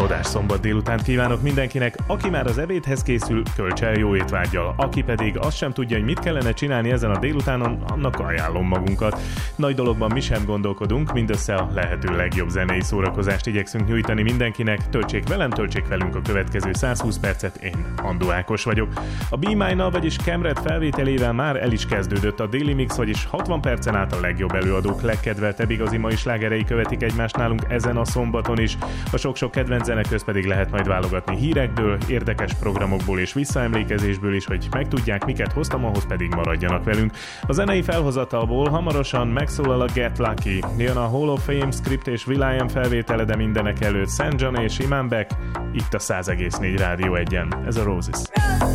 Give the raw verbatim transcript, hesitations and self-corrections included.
Csodás szombat délután kívánok mindenkinek, aki már az ebédhez készül, költs el jó étvággyal, aki pedig azt sem tudja, hogy mit kellene csinálni ezen a délutánon, annak ajánlom magunkat. Nagy dologban mi sem gondolkodunk, mindössze a lehető legjobb zenei szórakozást igyekszünk nyújtani mindenkinek. Töltsék velem, töltsék velünk a következő százhúsz percet, én Andó Ákos vagyok. A Be Mine-nal, vagyis Camred felvételével már el is kezdődött a Daily Mix, vagyis hatvan percen át a legjobb előadók legkedveltebb igazi mai slágerei követik egymást nálunk ezen a szombaton is. A sok-sok kedvenc zene közt pedig lehet majd válogatni hírekből, érdekes programokból és visszaemlékezésből is, hogy megtudják, miket hoztam, ahhoz pedig maradjanak velünk. A zenei felhozatalból hamarosan megszólal a Get Lucky, jön a Hall of Fame Script és will.i.am felvétele, de mindenek előtt Saint John és Iman Beck, itt a száz egész négy Rádió egyen. Ez a Roses.